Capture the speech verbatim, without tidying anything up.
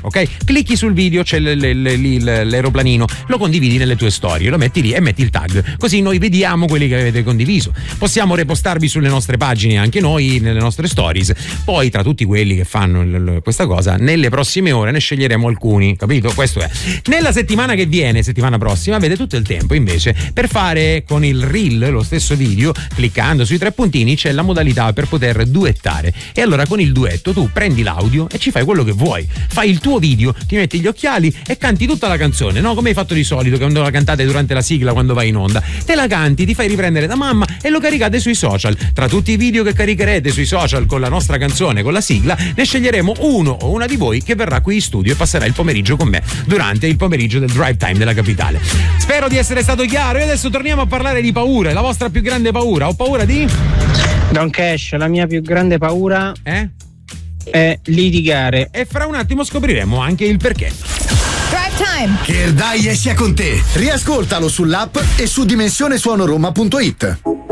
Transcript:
ok? Clicchi sul video, c'è l- l- l- l- l'aeroplanino, lo condividi nelle tue storie, lo metti lì e metti il tag, così noi vediamo quelli che avete condiviso. Possiamo repostarvi sulle nostre pagine anche noi, nelle nostre stories. Poi tra tutti quelli che fanno l- l- questa cosa, nelle prossime ore ne sceglieremo alcuni, capito? Questo è. Nella settimana che viene, settimana prossima, avete tutto il tempo invece per fare con il reel lo stesso video, cliccando sui tre puntini c'è la modalità per poter duettare. E allora con il duetto tu prendi l'audio e ci fai quello che vuoi, fai il tuo video, ti metti gli occhiali e canti tutta la canzone, no? Come hai fatto di solito, che quando la cantate durante la sigla quando vai in onda, te la canti, ti fai riprendere da mamma e lo caricate sui social. Tra tutti i video che caricherete sui social con la nostra canzone, con la sigla, ne sceglieremo uno o una di voi che verrà qui in studio e passerà il pomeriggio con me durante il pomeriggio del drive time della capitale. Spero di essere stato chiaro e adesso torniamo a parlare di paure. La vostra più grande paura? Ho paura di? Don Cash, la mia più grande paura Eh? è litigare. E fra un attimo scopriremo anche il perché. Drive time! Che il Dai sia con te. Riascoltalo sull'app e su dimensione suono roma punto it.